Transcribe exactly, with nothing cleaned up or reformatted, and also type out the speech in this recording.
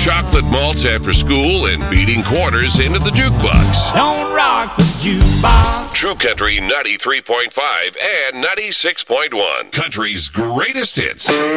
chocolate malts after school and beating quarters into the jukebox. Don't rock the jukebox. True Country ninety-three point five and ninety-six point one. Country's greatest hits.